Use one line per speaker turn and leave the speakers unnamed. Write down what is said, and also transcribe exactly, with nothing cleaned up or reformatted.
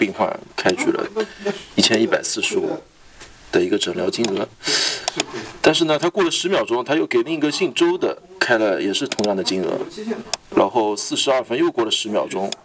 病患开具了一千一百四十五的一个诊疗金额。但是呢，他过了十秒钟，他又给另一个姓周的开了也是同样的金额，然后四十二分又过了十秒钟，